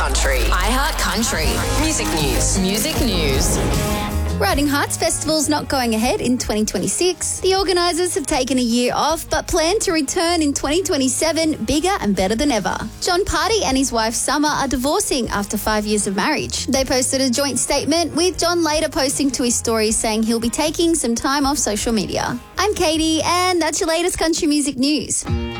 Country. iHeart Country. Music news. Music news. Riding Hearts Festival's not going ahead in 2026. The organisers have taken a year off but plan to return in 2027 bigger and better than ever. John Party and his wife Summer are divorcing after 5 years of marriage. They posted a joint statement, with John later posting to his story saying he'll be taking some time off social media. I'm Katie, and that's your latest country music news.